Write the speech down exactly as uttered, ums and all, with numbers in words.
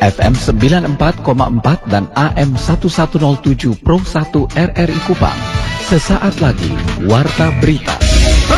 F M sembilan puluh empat koma empat dan A M seribu seratus tujuh Pro satu R R I Kupang. Sesaat lagi Warta Berita.